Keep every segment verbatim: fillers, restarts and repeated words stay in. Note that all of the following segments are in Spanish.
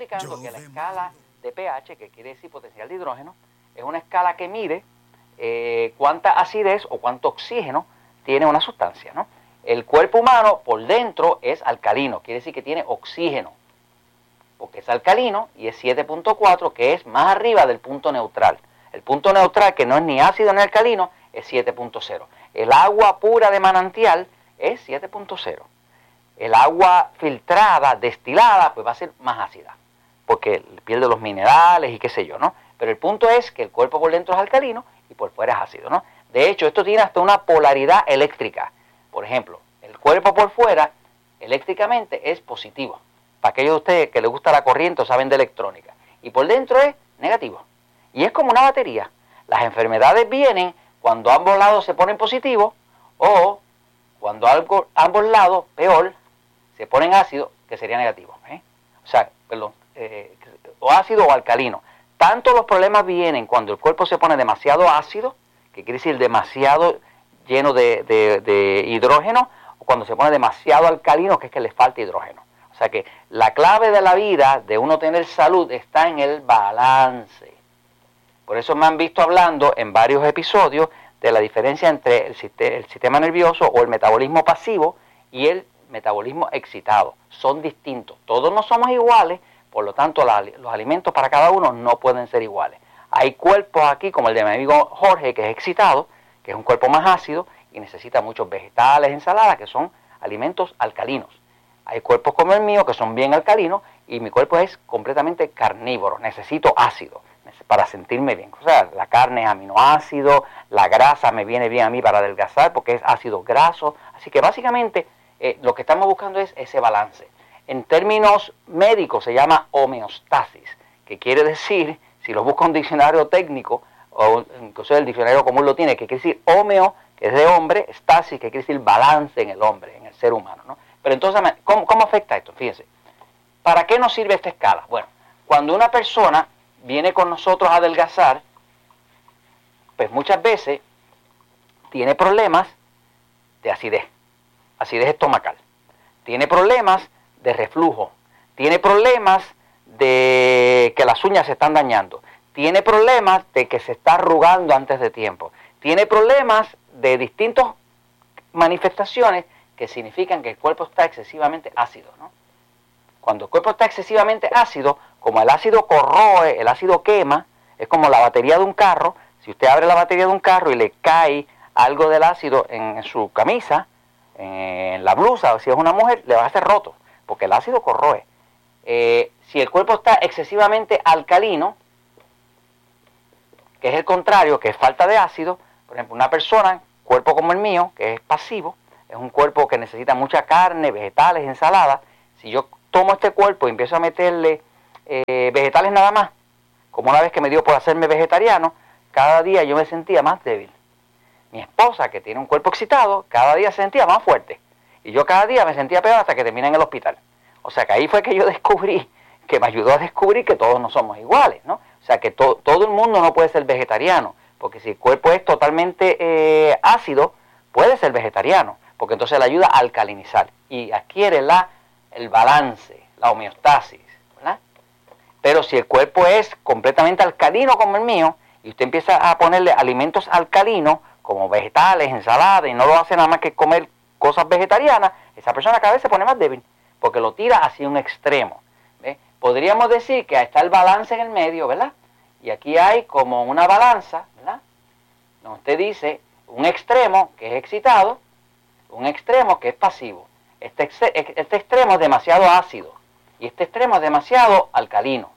explicando que la escala de pH, que quiere decir potencial de hidrógeno, es una escala que mide eh, cuánta acidez o cuánto oxígeno tiene una sustancia, ¿no? El cuerpo humano por dentro es alcalino, quiere decir que tiene oxígeno, porque es alcalino y es siete punto cuatro, que es más arriba del punto neutral. El punto neutral, que no es ni ácido ni alcalino, es siete punto cero. El agua pura de manantial es siete punto cero. El agua filtrada, destilada, pues va a ser más ácida, porque pierde los minerales y qué sé yo, ¿no? Pero el punto es que el cuerpo por dentro es alcalino y por fuera es ácido, ¿no? De hecho, esto tiene hasta una polaridad eléctrica. Por ejemplo, el cuerpo por fuera, eléctricamente, es positivo. Para aquellos de ustedes que les gusta la corriente o saben de electrónica. Y por dentro es negativo. Y es como una batería. Las enfermedades vienen cuando ambos lados se ponen positivos o cuando algo, ambos lados, peor, se ponen ácido, que sería negativo. ¿eh? O sea, perdón, eh, o ácido o alcalino. Tanto los problemas vienen cuando el cuerpo se pone demasiado ácido, que quiere decir demasiado lleno de, de, de hidrógeno, o cuando se pone demasiado alcalino, que es que le falta hidrógeno. O sea que la clave de la vida, de uno tener salud, está en el balance. Por eso me han visto hablando en varios episodios de la diferencia entre el, el sistema nervioso o el metabolismo pasivo y el metabolismo excitado. Son distintos. Todos no somos iguales, por lo tanto la, los alimentos para cada uno no pueden ser iguales. Hay cuerpos aquí, como el de mi amigo Jorge, que es excitado, que es un cuerpo más ácido y necesita muchos vegetales, ensaladas, que son alimentos alcalinos. Hay cuerpos como el mío que son bien alcalinos y mi cuerpo es completamente carnívoro. Necesito ácido para sentirme bien. O sea, la carne es aminoácido, la grasa me viene bien a mí para adelgazar porque es ácido graso. Así que básicamente eh, lo que estamos buscando es ese balance. En términos médicos se llama homeostasis, que quiere decir, si lo busca un diccionario técnico, o incluso el diccionario común lo tiene, que quiere decir homeo, que es de hombre, stasis, que quiere decir balance en el hombre, en el ser humano, ¿no? Pero entonces, ¿cómo, cómo afecta esto? Fíjense, ¿para qué nos sirve esta escala? Bueno, cuando una persona viene con nosotros a adelgazar, pues muchas veces tiene problemas de acidez, acidez estomacal, tiene problemas de reflujo, tiene problemas de que las uñas se están dañando, tiene problemas de que se está arrugando antes de tiempo, tiene problemas de distintas manifestaciones que significan que el cuerpo está excesivamente ácido, ¿no? Cuando el cuerpo está excesivamente ácido, como el ácido corroe, el ácido quema, es como la batería de un carro. Si usted abre la batería de un carro y le cae algo del ácido en su camisa, en la blusa, o si es una mujer, le va a hacer roto, porque el ácido corroe. Eh, si el cuerpo está excesivamente alcalino, que es el contrario, que es falta de ácido, por ejemplo, una persona, cuerpo como el mío, que es pasivo, es un cuerpo que necesita mucha carne, vegetales, ensaladas. Si yo tomo este cuerpo y empiezo a meterle eh, vegetales nada más, como una vez que me dio por hacerme vegetariano, cada día yo me sentía más débil. Mi esposa, que tiene un cuerpo excitado, cada día se sentía más fuerte. Y yo cada día me sentía peor hasta que terminé en el hospital. O sea que ahí fue que yo descubrí, que me ayudó a descubrir que todos no somos iguales, ¿no? O sea que to, todo el mundo no puede ser vegetariano, porque si el cuerpo es totalmente eh, ácido, puede ser vegetariano, porque entonces le ayuda a alcalinizar y adquiere la, el balance, la homeostasis, ¿verdad? Pero si el cuerpo es completamente alcalino como el mío, y usted empieza a ponerle alimentos alcalinos, como vegetales, ensaladas, y no lo hace nada más que comer cosas vegetarianas, esa persona cada vez se pone más débil, porque lo tira hacia un extremo. ¿Ve? Podríamos decir que está el balance en el medio, ¿verdad? Y aquí hay como una balanza, ¿verdad? Donde usted dice un extremo que es excitado, un extremo que es pasivo. Este, ex este extremo es demasiado ácido y este extremo es demasiado alcalino.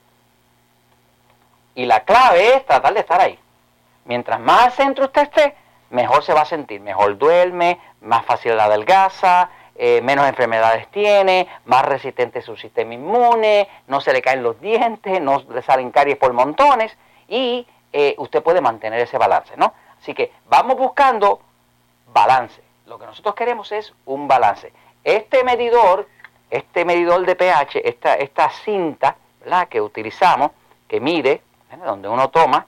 Y la clave es tratar de estar ahí. Mientras más al centro usted esté, mejor se va a sentir. Mejor duerme, más fácil la adelgaza, eh, menos enfermedades tiene, más resistente es su sistema inmune, no se le caen los dientes, no le salen caries por montones y eh, usted puede mantener ese balance, ¿no? Así que vamos buscando balance. Lo que nosotros queremos es un balance. Este medidor, este medidor de pH, esta, esta cinta, ¿verdad?, que utilizamos, que mide, ¿verdad?, donde uno toma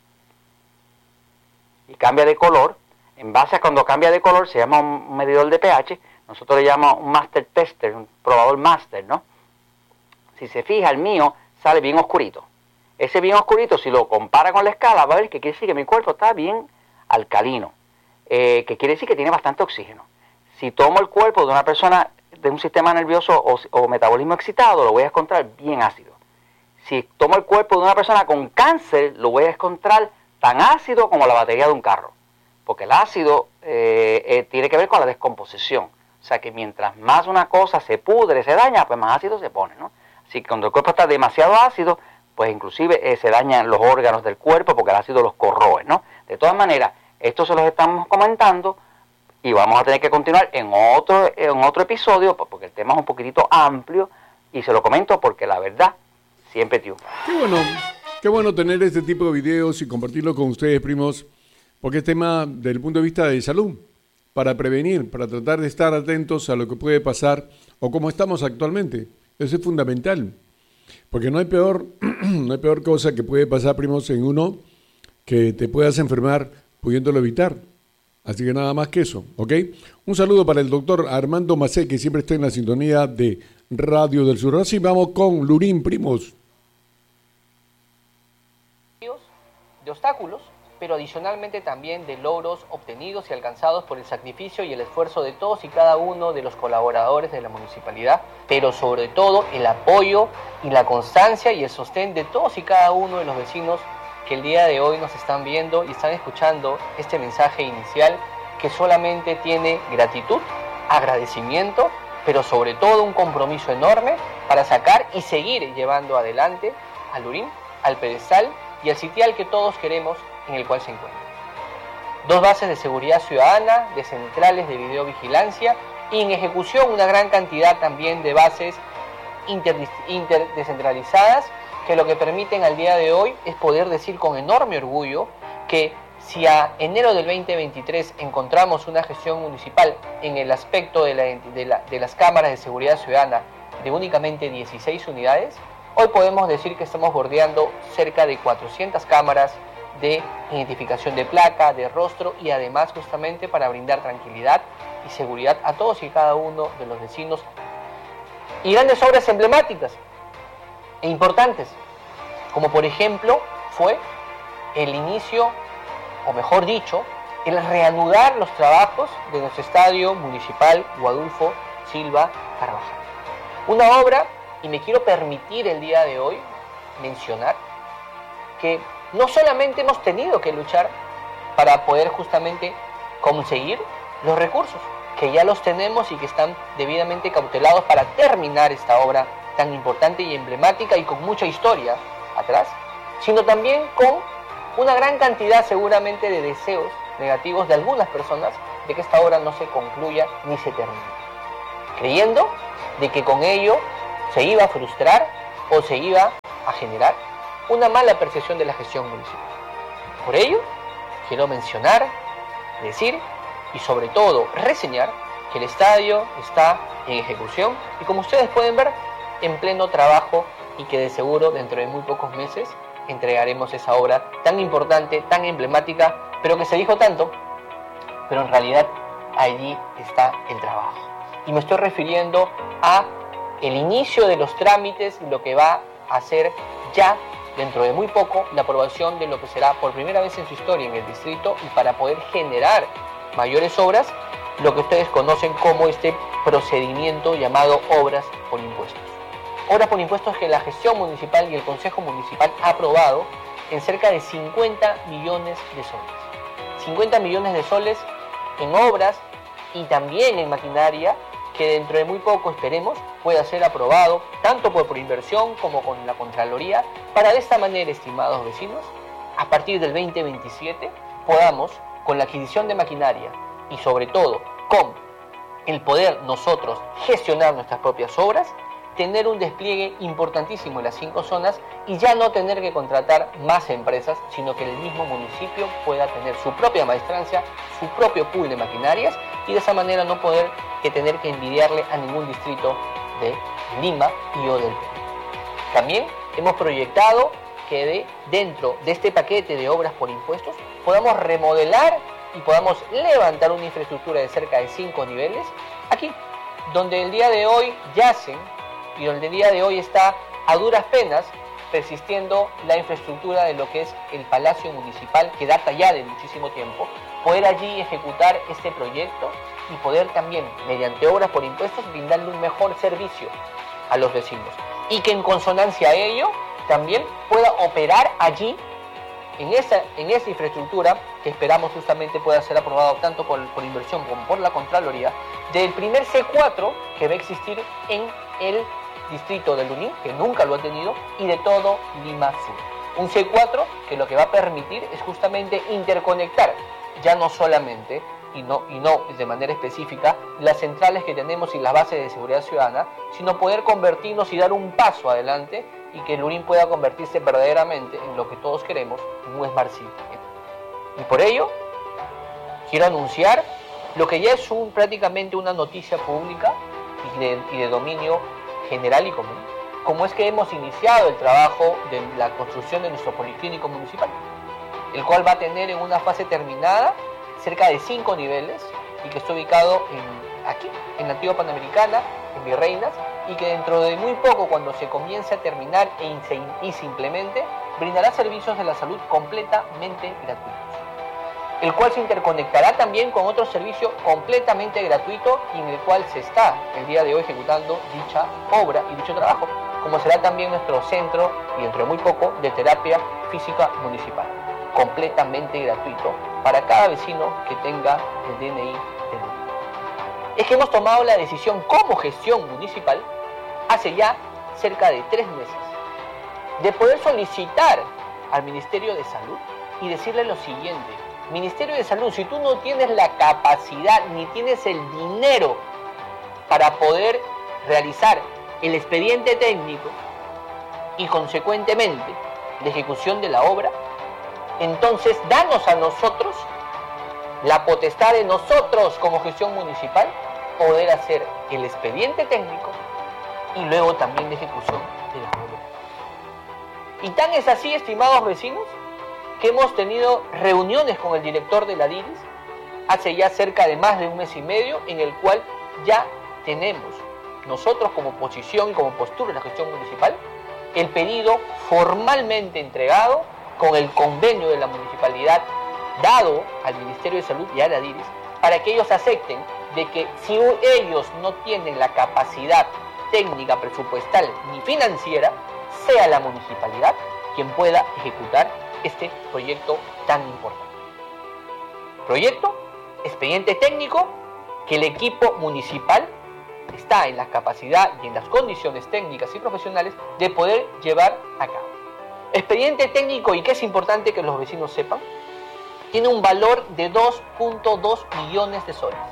y cambia de color, en base a cuando cambia de color se llama un medidor de pH, nosotros le llamamos un master tester, un probador master, ¿no? Si se fija, el mío sale bien oscurito. Ese bien oscurito, si lo compara con la escala, va a ver que quiere decir que mi cuerpo está bien alcalino, eh, que quiere decir que tiene bastante oxígeno. Si tomo el cuerpo de una persona de un sistema nervioso o, o metabolismo excitado, lo voy a encontrar bien ácido. Si tomo el cuerpo de una persona con cáncer, lo voy a encontrar tan ácido como la batería de un carro. Porque el ácido eh, eh, tiene que ver con la descomposición. O sea que mientras más una cosa se pudre, se daña, pues más ácido se pone, ¿no? Así que cuando el cuerpo está demasiado ácido, pues inclusive eh, se dañan los órganos del cuerpo porque el ácido los corroe, ¿no? De todas maneras, esto se los estamos comentando y vamos a tener que continuar en otro, en otro episodio porque el tema es un poquitito amplio y se lo comento porque la verdad siempre triunfa. Qué bueno, qué bueno tener este tipo de videos y compartirlo con ustedes, primos, porque es tema desde el punto de vista de salud, para prevenir, para tratar de estar atentos a lo que puede pasar o cómo estamos actualmente. Eso es fundamental, porque no hay peor, no hay peor cosa que puede pasar, primos, en uno que te puedas enfermar pudiéndolo evitar. Así que nada más que eso, ¿ok? Un saludo para el doctor Armando Macé, que siempre está en la sintonía de Radio del Sur. Así vamos con Lurín, primos. De obstáculos, pero adicionalmente también de logros obtenidos y alcanzados por el sacrificio y el esfuerzo de todos y cada uno de los colaboradores de la municipalidad, pero sobre todo el apoyo y la constancia y el sostén de todos y cada uno de los vecinos que el día de hoy nos están viendo y están escuchando este mensaje inicial que solamente tiene gratitud, agradecimiento, pero sobre todo un compromiso enorme para sacar y seguir llevando adelante al Lurín, al pedestal y al sitial que todos queremos en el cual se encuentra. Dos bases de seguridad ciudadana, de centrales de videovigilancia y en ejecución una gran cantidad también de bases interdescentralizadas que lo que permiten al día de hoy es poder decir con enorme orgullo que si a enero del veinte veintitrés encontramos una gestión municipal en el aspecto de, la, de, la, de las cámaras de seguridad ciudadana de únicamente dieciséis unidades, hoy podemos decir que estamos bordeando cerca de cuatrocientas cámaras de identificación de placa, de rostro y además justamente para brindar tranquilidad y seguridad a todos y cada uno de los vecinos. Y grandes obras emblemáticas e importantes, como por ejemplo fue el inicio, o mejor dicho, el reanudar los trabajos de nuestro estadio municipal Guadulfo Silva Carvajal. Una obra, y me quiero permitir el día de hoy mencionar, que no solamente hemos tenido que luchar para poder justamente conseguir los recursos, que ya los tenemos y que están debidamente cautelados para terminar esta obra tan importante y emblemática y con mucha historia atrás, sino también con una gran cantidad seguramente de deseos negativos de algunas personas de que esta obra no se concluya ni se termine, creyendo de que con ello se iba a frustrar o se iba a generar una mala percepción de la gestión municipal. Por ello, quiero mencionar, decir y sobre todo reseñar que el estadio está en ejecución y como ustedes pueden ver, en pleno trabajo y que de seguro dentro de muy pocos meses entregaremos esa obra tan importante, tan emblemática, pero que se dijo tanto, pero en realidad allí está el trabajo. Y me estoy refiriendo a el inicio de los trámites y lo que va a ser ya dentro de muy poco la aprobación de lo que será por primera vez en su historia en el distrito y para poder generar mayores obras, lo que ustedes conocen como este procedimiento llamado obras por impuestos. Obras por impuestos que la gestión municipal y el Consejo Municipal ha aprobado en cerca de cincuenta millones de soles. cincuenta millones de soles en obras y también en maquinaria que dentro de muy poco esperemos pueda ser aprobado tanto por, por inversión como con la Contraloría para de esta manera, estimados vecinos, a partir del veinte veintisiete podamos con la adquisición de maquinaria y sobre todo con el poder nosotros gestionar nuestras propias obras, tener un despliegue importantísimo en las cinco zonas y ya no tener que contratar más empresas, sino que el mismo municipio pueda tener su propia maestrancia, su propio pool de maquinarias y de esa manera no poder que tener que envidiarle a ningún distrito de Lima y o del Perú. También hemos proyectado que de, dentro de este paquete de obras por impuestos podamos remodelar y podamos levantar una infraestructura de cerca de cinco niveles aquí, donde el día de hoy yacen y donde el día de hoy está a duras penas, persistiendo la infraestructura de lo que es el Palacio Municipal, que data ya de muchísimo tiempo, poder allí ejecutar este proyecto y poder también, mediante obras por impuestos, brindarle un mejor servicio a los vecinos. Y que en consonancia a ello, también pueda operar allí, en esa, en esa infraestructura, que esperamos justamente pueda ser aprobado tanto por, por inversión como por la Contraloría, del primer C cuatro que va a existir en el distrito de Lunín, que nunca lo ha tenido, y de todo Lima Sur. Un C cuatro que lo que va a permitir es justamente interconectar, ya no solamente, y no, y no de manera específica, las centrales que tenemos y las bases de seguridad ciudadana, sino poder convertirnos y dar un paso adelante y que Lunín pueda convertirse verdaderamente en lo que todos queremos, en un Smart City. Y por ello, quiero anunciar lo que ya es un, prácticamente una noticia pública y de, y de dominio general y común, como es que hemos iniciado el trabajo de la construcción de nuestro policlínico municipal, el cual va a tener en una fase terminada cerca de cinco niveles y que está ubicado en, aquí, en la antigua Panamericana, en Virreinas, y que dentro de muy poco, cuando se comience a terminar e se, y se implemente, brindará servicios de la salud completamente gratuitos, el cual se interconectará también con otro servicio completamente gratuito y en el cual se está el día de hoy ejecutando dicha obra y dicho trabajo, como será también nuestro centro, y dentro de muy poco, de terapia física municipal, completamente gratuito para cada vecino que tenga el D N I de Lunín. Es que hemos tomado la decisión como gestión municipal hace ya cerca de tres meses de poder solicitar al Ministerio de Salud y decirle lo siguiente: Ministerio de Salud, si tú no tienes la capacidad ni tienes el dinero para poder realizar el expediente técnico y consecuentemente la ejecución de la obra, entonces danos a nosotros la potestad de nosotros como gestión municipal poder hacer el expediente técnico y luego también la ejecución de la obra. Y tan es así, estimados vecinos, que hemos tenido reuniones con el director de la D I R I S hace ya cerca de más de un mes y medio, en el cual ya tenemos nosotros como posición y como postura de la gestión municipal el pedido formalmente entregado con el convenio de la municipalidad dado al Ministerio de Salud y a la D I R I S para que ellos acepten de que si ellos no tienen la capacidad técnica, presupuestal ni financiera, sea la municipalidad quien pueda ejecutar este proyecto tan importante. Proyecto, expediente técnico, que el equipo municipal está en la capacidad y en las condiciones técnicas y profesionales de poder llevar a cabo. Expediente técnico, y que es importante que los vecinos sepan, tiene un valor de dos punto dos millones de soles.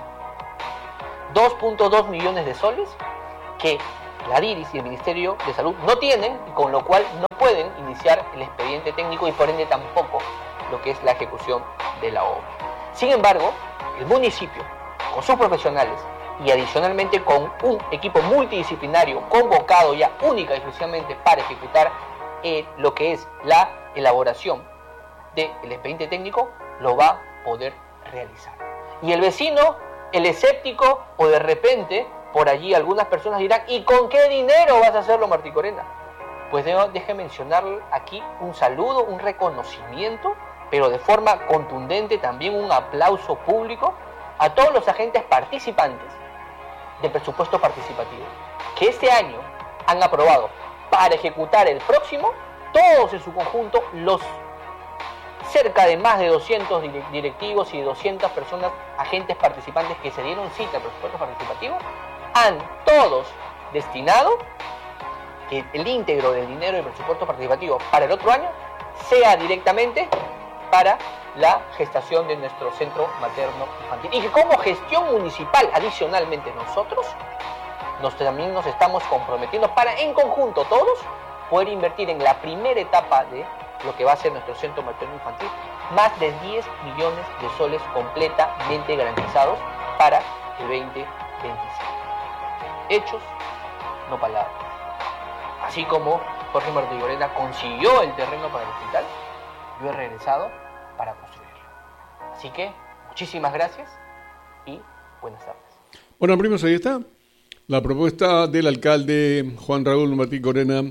dos punto dos millones de soles que la D I R I S y el Ministerio de Salud no tienen, y con lo cual no pueden iniciar el expediente técnico y por ende tampoco lo que es la ejecución de la obra. Sin embargo, el municipio, con sus profesionales y adicionalmente con un equipo multidisciplinario convocado ya única y exclusivamente para ejecutar eh, lo que es la elaboración del expediente técnico, lo va a poder realizar. Y el vecino, el escéptico, o de repente por allí algunas personas dirán: ¿y con qué dinero vas a hacerlo, Martí Corena? Pues deje mencionar aquí un saludo, un reconocimiento, pero de forma contundente también un aplauso público a todos los agentes participantes del presupuesto participativo, que este año han aprobado para ejecutar el próximo, todos en su conjunto, los cerca de más de doscientos directivos y doscientas personas, agentes participantes que se dieron cita al presupuesto participativo, han todos destinado que el íntegro del dinero del presupuesto participativo para el otro año sea directamente para la gestación de nuestro centro materno infantil. Y que como gestión municipal, adicionalmente nosotros, nos, también nos estamos comprometiendo para en conjunto todos poder invertir en la primera etapa de lo que va a ser nuestro centro materno infantil más de diez millones de soles completamente garantizados para el veinte veinticinco. Hechos, no palabras. Así como Jorge Martí Corena consiguió el terreno para el hospital, yo he regresado para construirlo. Así que muchísimas gracias y buenas tardes. Bueno, primos, ahí está la propuesta del alcalde Juan Raúl Martí Corena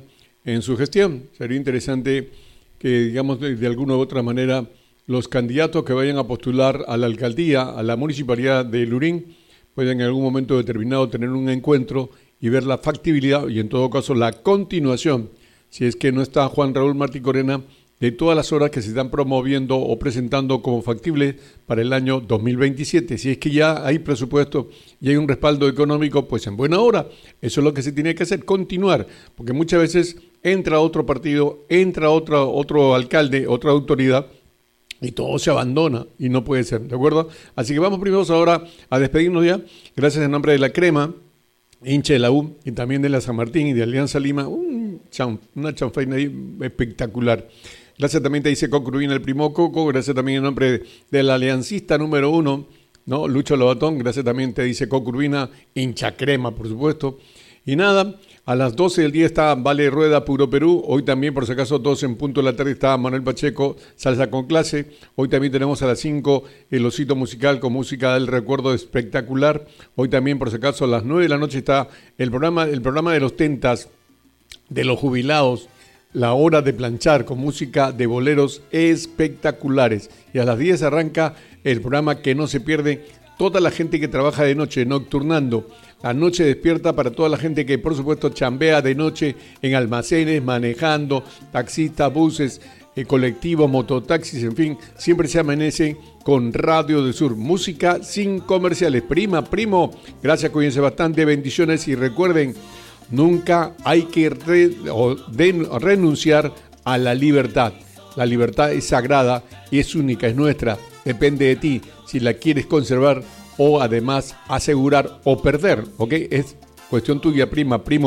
en su gestión. Sería interesante que, digamos, de, de alguna u otra manera, los candidatos que vayan a postular a la alcaldía, a la municipalidad de Lurín, puedan en algún momento determinado tener un encuentro y ver la factibilidad y en todo caso la continuación, si es que no está Juan Raúl Martí Corena, de todas las obras que se están promoviendo o presentando como factibles para el año dos mil veintisiete. Si es que ya hay presupuesto y hay un respaldo económico, pues en buena hora. Eso es lo que se tiene que hacer, continuar, porque muchas veces entra otro partido, entra otro, otro alcalde, otra autoridad, y todo se abandona y no puede ser, ¿de acuerdo? Así que vamos primero ahora a despedirnos ya. Gracias en nombre de la Crema, hincha de la U y también de la San Martín y de Alianza Lima. Un chan, una chanfaina ahí espectacular. Gracias también te dice Coco Urbina, el primo Coco. Gracias también en nombre de, del aliancista número uno, ¿no? Lucho Lobatón. Gracias también te dice Coco Urbina, hincha Crema, por supuesto. Y nada, a las doce del día está Vale Rueda, Puro Perú. Hoy también, por si acaso, doce en punto de la tarde está Manuel Pacheco, Salsa con Clase. Hoy también tenemos a las cinco el Osito Musical con música del recuerdo espectacular. Hoy también, por si acaso, a las nueve de la noche está el programa, el programa de los tentas, de los jubilados, La Hora de Planchar, con música de boleros espectaculares. Y a las diez arranca el programa que no se pierde toda la gente que trabaja de noche, nocturnando. La noche despierta para toda la gente que, por supuesto, chambea de noche en almacenes, manejando, taxistas, buses, eh, colectivos, mototaxis, en fin, siempre se amanece con Radio del Sur. Música sin comerciales. Prima, primo, gracias, cuídense bastante, bendiciones y recuerden, nunca hay que re, o de, renunciar a la libertad. La libertad es sagrada y es única, es nuestra. Depende de ti si la quieres conservar o además asegurar o perder, ¿ok? Es cuestión tuya, prima, primo.